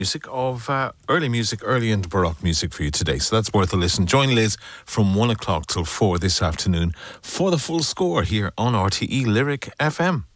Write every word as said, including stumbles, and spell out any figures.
music of uh, early music, early and Baroque music for you today. So that's worth a listen. Join Liz from one o'clock till four this afternoon for the full score here on R T E Lyric F M.